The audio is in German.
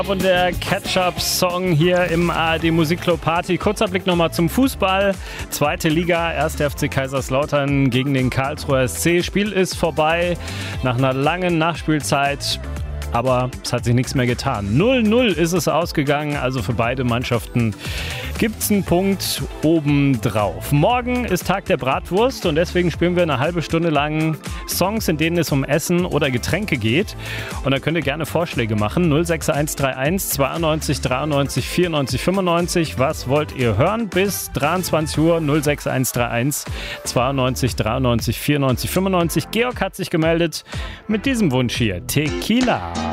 Und der Catch-Up-Song hier im ARD Musikclub Party. Kurzer Blick nochmal zum Fußball. 2. Liga, 1. FC Kaiserslautern gegen den Karlsruher SC. Spiel ist vorbei nach einer langen Nachspielzeit. Aber es hat sich nichts mehr getan. 0-0 ist es ausgegangen, also für beide Mannschaften gibt es einen Punkt obendrauf. Morgen ist Tag der Bratwurst und deswegen spielen wir eine halbe Stunde lang Songs, in denen es um Essen oder Getränke geht. Und da könnt ihr gerne Vorschläge machen. 06131 92 93 94 95. Was wollt ihr hören? Bis 23 Uhr 06131 92 93 94 95. Georg hat sich gemeldet mit diesem Wunsch hier. Tequila.